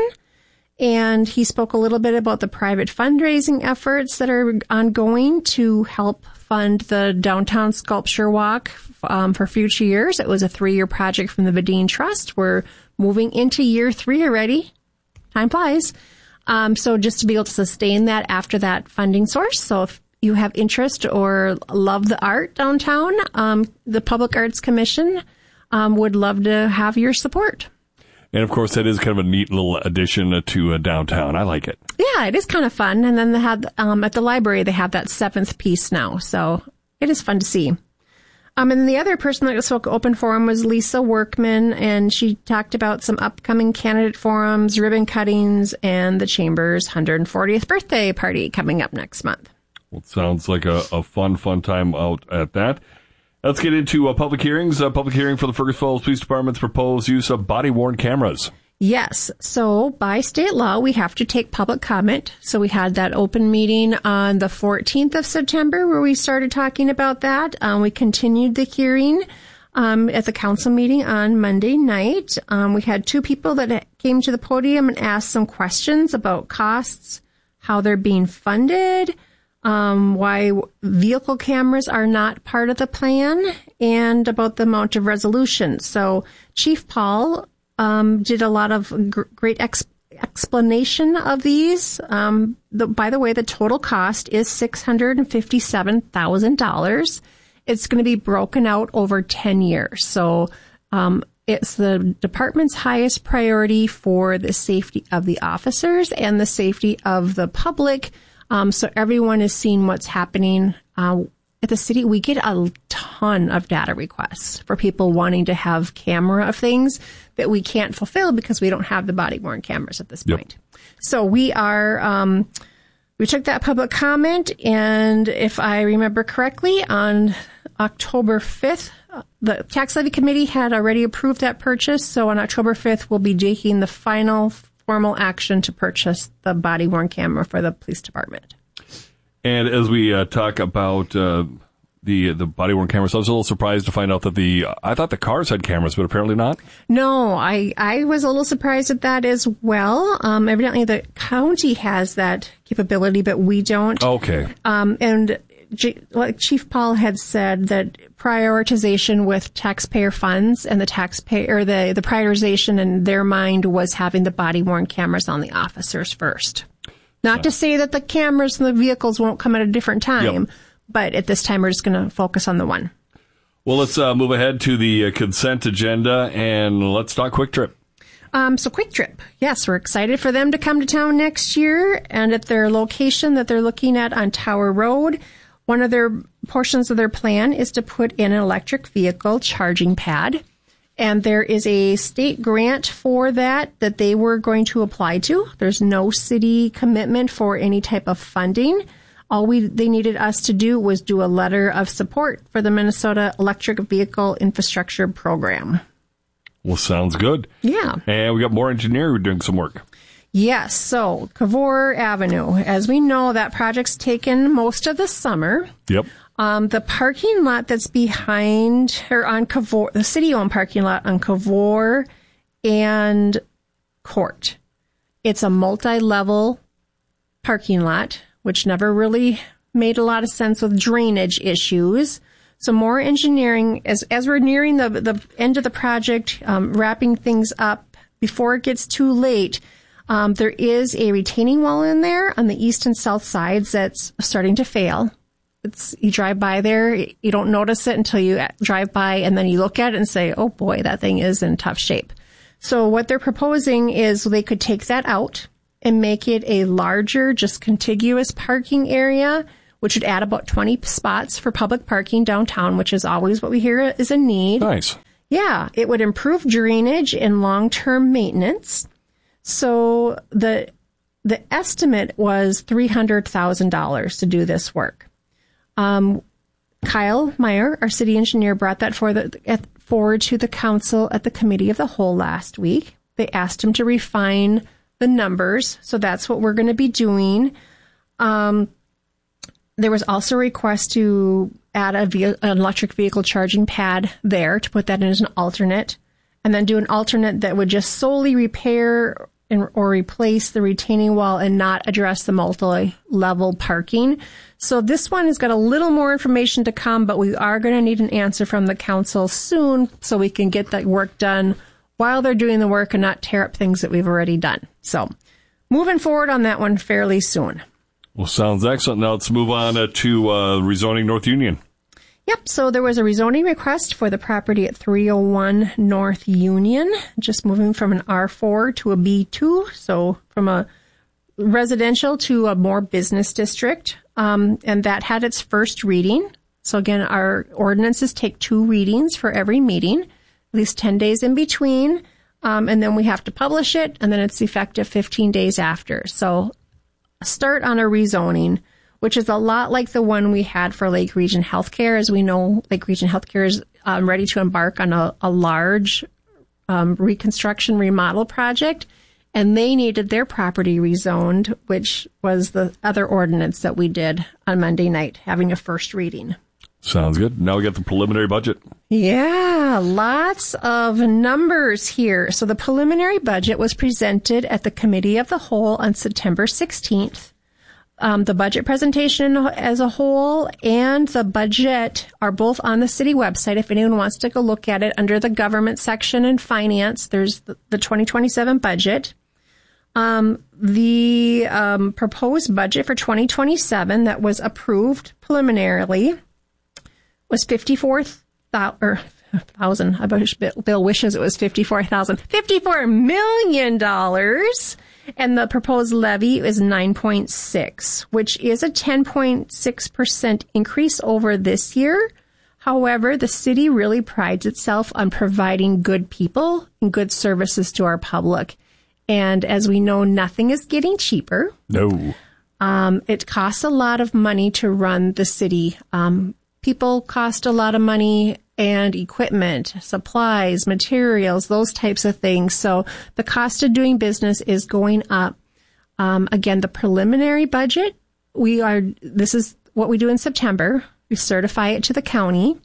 And he spoke a little bit about the private fundraising efforts that are ongoing to help fund the Downtown Sculpture Walk um, for future years. It was a three-year project from the Vadine Trust. We're moving into year three already. Time flies. Um, so just to be able to sustain that after that funding source. So if you have interest or love the art downtown, um, the Public Arts Commission um, would love to have your support. And, of course, that is kind of a neat little addition to uh, downtown. I like it. Yeah, it is kind of fun. And then they have, um, at the library, they have that seventh piece now. So it is fun to see. Um, and the other person that spoke open forum was Lisa Workman, and she talked about some upcoming candidate forums, ribbon cuttings, and the Chamber's one hundred fortieth birthday party coming up next month. Well, it sounds like a, a fun, fun time out at that. Let's get into uh, public hearings. A uh, public hearing for the Fergus Falls Police Department's proposed use of body-worn cameras. Yes. So by state law, we have to take public comment. So we had that open meeting on the fourteenth of September where we started talking about that. Um, we continued the hearing um, at the council meeting on Monday night. Um, we had two people that came to the podium and asked some questions about costs, how they're being funded, Um, why vehicle cameras are not part of the plan, and about the amount of resolution. So Chief Paul um, did a lot of gr- great ex- explanation of these. Um, the, by the way, the total cost is six hundred fifty-seven thousand dollars. It's going to be broken out over ten years. So um, it's the department's highest priority for the safety of the officers and the safety of the public. Um, so everyone is seeing what's happening uh, at the city. We get a ton of data requests for people wanting to have camera of things that we can't fulfill because we don't have the body-worn cameras at this Yep. point. So we are, um, we took that public comment, and if I remember correctly, on October fifth, the tax levy committee had already approved that purchase. So on October fifth, we'll be taking the final formal action to purchase the body-worn camera for the police department. And as we uh, talk about uh, the the body-worn cameras, I was a little surprised to find out that the, I thought the cars had cameras, but apparently not. No, I, I was a little surprised at that as well. Um, evidently the county has that capability, but we don't. Okay. Um, and G- like Chief Paul had said, that prioritization with taxpayer funds and the taxpayer, or the, the prioritization in their mind was having the body-worn cameras on the officers first. Not to say that the cameras in the vehicles won't come at a different time, yep. but at this time we're just going to focus on the one. Well, let's uh, move ahead to the uh, consent agenda, and let's talk Quick Trip. Um, so Quick Trip, yes, we're excited for them to come to town next year, and at their location that they're looking at on Tower Road. One of their portions of their plan is to put in an electric vehicle charging pad. And there is a state grant for that that they were going to apply to. There's no city commitment for any type of funding. All we they needed us to do was do a letter of support for the Minnesota Electric Vehicle Infrastructure Program. Well, sounds good. Yeah. And we got more engineering doing some work. Yes, so Cavour Avenue. As we know, that project's taken most of the summer. Yep. Um, the parking lot that's behind, or on Cavour, the city-owned parking lot on Cavour and Court. It's a multi-level parking lot, which never really made a lot of sense with drainage issues. So more engineering, as as we're nearing the, the end of the project, um, wrapping things up before it gets too late, um, there is a retaining wall in there on the east and south sides that's starting to fail. It's, you drive by there, you don't notice it until you drive by, and then you look at it and say, oh boy, that thing is in tough shape. So what they're proposing is they could take that out and make it a larger, just contiguous parking area, which would add about twenty spots for public parking downtown, which is always what we hear is a need. Nice. Yeah, it would improve drainage and long-term maintenance. So the the estimate was three hundred thousand dollars to do this work. Um, Kyle Meyer, our city engineer, brought that for the, at, forward to the council at the committee of the whole last week. They asked him to refine the numbers, so that's what we're going to be doing. Um, there was also a request to add a ve- an electric vehicle charging pad there to put that in as an alternate, and then do an alternate that would just solely repair and, or replace the retaining wall and not address the multi-level parking. So this one has got a little more information to come, but we are going to need an answer from the council soon so we can get that work done while they're doing the work and not tear up things that we've already done. So moving forward on that one fairly soon. Well, sounds excellent. Now let's move on uh, to uh, rezoning North Union. Yep, so there was a rezoning request for the property at three oh one North Union, just moving from an R four to a B two, so from a residential to a more business district, um, and that had its first reading. So again, our ordinances take two readings for every meeting, at least ten days in between, um, and then we have to publish it, and then it's effective fifteen days after. So start on a rezoning, which is a lot like the one we had for Lake Region Healthcare. As we know, Lake Region Healthcare is um, ready to embark on a, a large um, reconstruction remodel project, and they needed their property rezoned, which was the other ordinance that we did on Monday night, having a first reading. Sounds good. Now we got the preliminary budget. Yeah, lots of numbers here. So the preliminary budget was presented at the Committee of the Whole on September sixteenth. Um, the budget presentation as a whole and the budget are both on the city website. If anyone wants to go look at it, under the government section and finance, there's the, the twenty twenty-seven budget. Um, the um, proposed budget for twenty twenty-seven that was approved preliminarily was fifty-four thousand. I wish Bill wishes it was fifty-four thousand. fifty-four million dollars. And the proposed levy is nine point six, which is a ten point six percent increase over this year. However, the city really prides itself on providing good people and good services to our public. And as we know, nothing is getting cheaper. No. Um, it costs a lot of money to run the city. Um, people cost a lot of money, and equipment, supplies, materials, those types of things. So the cost of doing business is going up. Um, again, the preliminary budget, we are, this is what we do in September. We certify it to the county.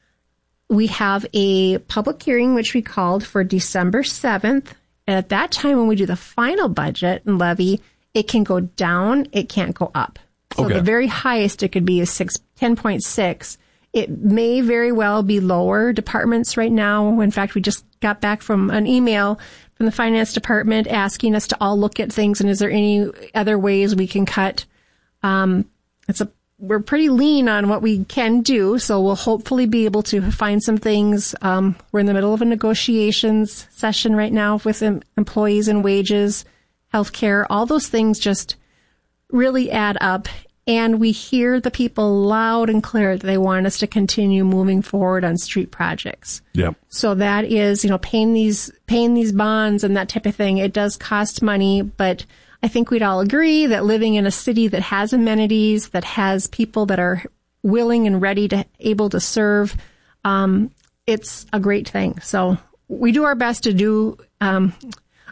We have a public hearing, which we called for December seventh. And at that time, when we do the final budget and levy, it can go down, it can't go up. So okay. The very highest it could be is six, ten point six. It may very well be lower departments right now. In fact, we just got back from an email from the finance department asking us to all look at things and is there any other ways we can cut. Um, it's a we're pretty lean on what we can do, so we'll hopefully be able to find some things. Um, we're in the middle of a negotiations session right now with em- employees and wages, healthcare. All those things just really add up. And we hear the people loud and clear that they want us to continue moving forward on street projects. Yep. So that is, you know, paying these paying these bonds and that type of thing. It does cost money, but I think we'd all agree that living in a city that has amenities, that has people that are willing and ready to able to serve, um, it's a great thing. So we do our best to do. Um,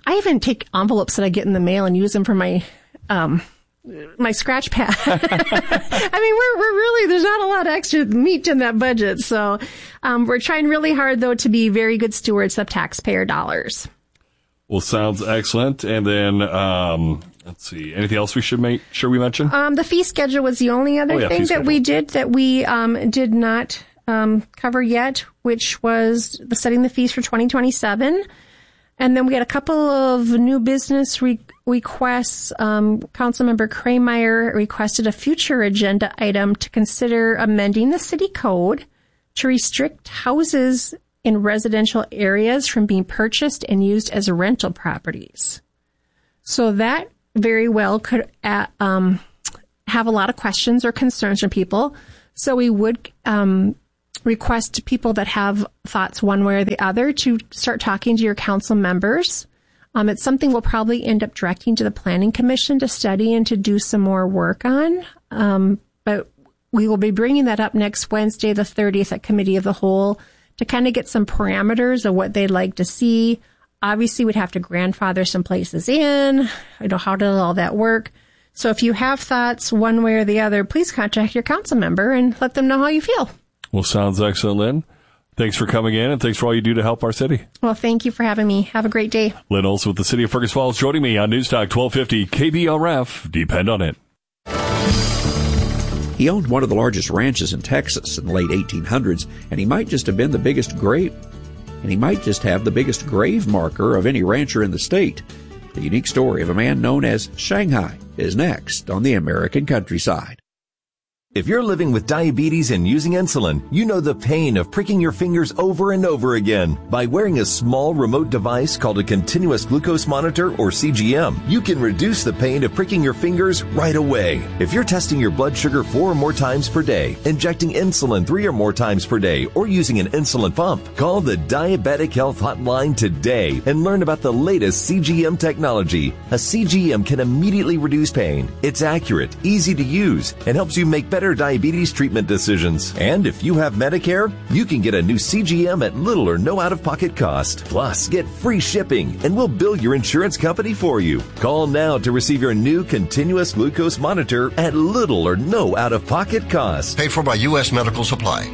I even take envelopes that I get in the mail and use them for my um, my scratch pad. I mean, we're we're really, there's not a lot of extra meat in that budget. So um, we're trying really hard, though, to be very good stewards of taxpayer dollars. Well, sounds excellent. And then, um, let's see, anything else we should make sure we mention? Um, the fee schedule was the only other oh, yeah, thing that schedule. we did that we um, did not um, cover yet, which was the setting the fees for twenty twenty-seven. And then we had a couple of new business re- requests. Um, Councilmember Krameyer requested a future agenda item to consider amending the city code to restrict houses in residential areas from being purchased and used as rental properties. So that very well could uh, um, have a lot of questions or concerns from people. So we would um, request people that have thoughts one way or the other to start talking to your council members. Um, it's something we'll probably end up directing to the Planning Commission to study and to do some more work on. Um, but we will be bringing that up next Wednesday, the thirtieth, at Committee of the Whole, to kind of get some parameters of what they'd like to see. Obviously, we'd have to grandfather some places in. I know how does all that work. So if you have thoughts one way or the other, please contact your council member and let them know how you feel. Well, sounds excellent, Lynn. Thanks for coming in, and thanks for all you do to help our city. Well, thank you for having me. Have a great day. Lynn Olson with the City of Fergus Falls joining me on Newstalk twelve fifty K B R F. Depend on it. He owned one of the largest ranches in Texas in the late eighteen hundreds, and he might just have been the biggest grave, and he might just have the biggest grave marker of any rancher in the state. The unique story of a man known as Shanghai is next on the American Countryside. If you're living with diabetes and using insulin, you know the pain of pricking your fingers over and over again. By wearing a small remote device called a continuous glucose monitor, or C G M, you can reduce the pain of pricking your fingers right away. If you're testing your blood sugar four or more times per day, injecting insulin three or more times per day, or using an insulin pump, call the Diabetic Health Hotline today and learn about the latest C G M technology. A C G M can immediately reduce pain. It's accurate, easy to use, and helps you make better diabetes treatment decisions. And if you have Medicare, you can get a new C G M at little or no out-of-pocket cost. Plus, get free shipping, and we'll bill your insurance company for you. Call now to receive your new continuous glucose monitor at little or no out-of-pocket cost. Paid for by U S Medical Supply.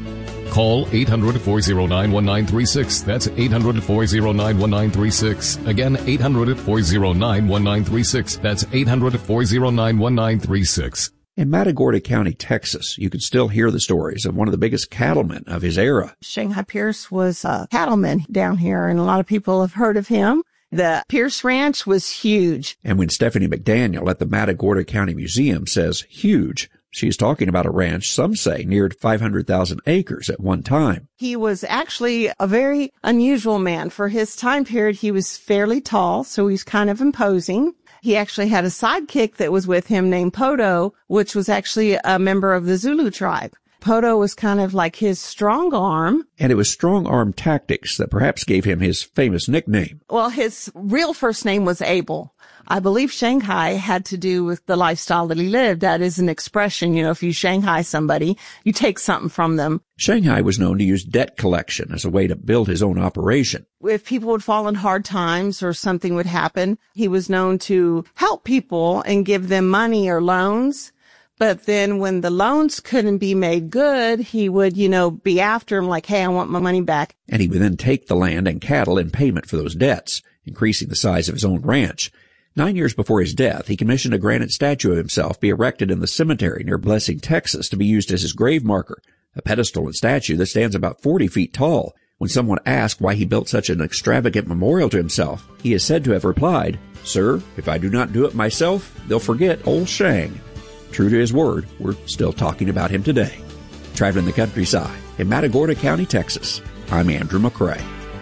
Call eight hundred, four oh nine, one nine three six. That's eight hundred, four oh nine, one nine three six. Again, eight hundred, four oh nine, one nine three six. That's eight hundred, four oh nine, one nine three six. In Matagorda County, Texas, you can still hear the stories of one of the biggest cattlemen of his era. Shanghai Pierce was a cattleman down here, and a lot of people have heard of him. The Pierce Ranch was huge. And when Stephanie McDaniel at the Matagorda County Museum says huge, she's talking about a ranch some say neared five hundred thousand acres at one time. He was actually a very unusual man. For his time period, he was fairly tall, so he's kind of imposing. He actually had a sidekick that was with him named Poto, which was actually a member of the Zulu tribe. Poto was kind of like his strong arm. And it was strong arm tactics that perhaps gave him his famous nickname. Well, his real first name was Abel. I believe Shanghai had to do with the lifestyle that he lived. That is an expression, you know, if you Shanghai somebody, you take something from them. Shanghai was known to use debt collection as a way to build his own operation. If people would fall in hard times or something would happen, he was known to help people and give them money or loans. But then when the loans couldn't be made good, he would, you know, be after him like, hey, I want my money back. And he would then take the land and cattle in payment for those debts, increasing the size of his own ranch. Nine years before his death, he commissioned a granite statue of himself be erected in the cemetery near Blessing, Texas, to be used as his grave marker, a pedestal and statue that stands about forty feet tall. When someone asked why he built such an extravagant memorial to himself, he is said to have replied, "Sir, if I do not do it myself, they'll forget old Shang." True to his word, we're still talking about him today. Traveling the countryside in Matagorda County, Texas, I'm Andrew McCrae.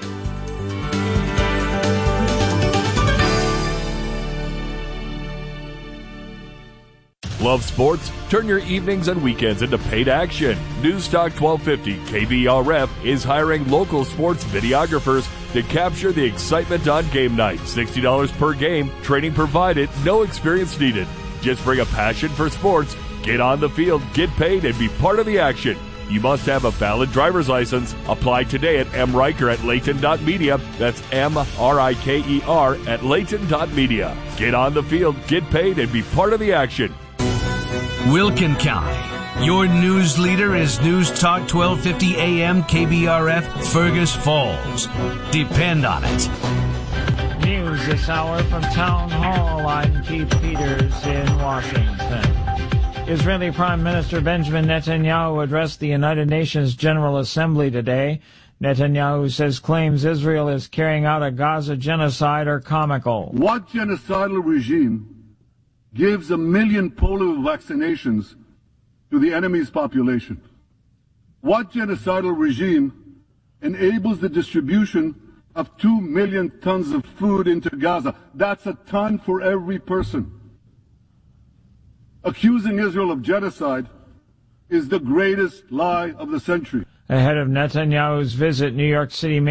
Love sports? Turn your evenings and weekends into paid action. Newstalk twelve fifty K B R F is hiring local sports videographers to capture the excitement on game night. sixty dollars per game, training provided, no experience needed. Just bring a passion for sports, get on the field, get paid, and be part of the action. You must have a valid driver's license. Apply today at M. Riker at Layton dot media. That's M R I K E R at Layton dot media. Get on the field, get paid, and be part of the action. Wilkin County. Your news leader is News Talk twelve fifty A M K B R F Fergus Falls. Depend on it. News this hour from Town Hall. I'm Keith Peters in Washington. Israeli Prime Minister Benjamin Netanyahu addressed the United Nations General Assembly today. Netanyahu says claims Israel is carrying out a Gaza genocide are comical. What genocidal regime gives a million polio vaccinations to the enemy's population? What genocidal regime enables the distribution of two million tons of food into Gaza? That's a ton for every person. Accusing Israel of genocide is the greatest lie of the century. Ahead of Netanyahu's visit, New York City Mayor